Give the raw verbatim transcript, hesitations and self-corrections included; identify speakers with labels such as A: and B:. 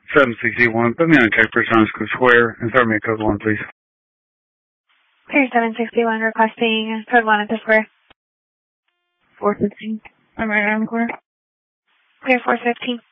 A: seven sixty-one, put me on a check for School Square and throw me a code one, please.
B: Pier seven sixty-one requesting code one at the square.
C: four fifteen. I'm right around the corner.
B: Clear four fifteen.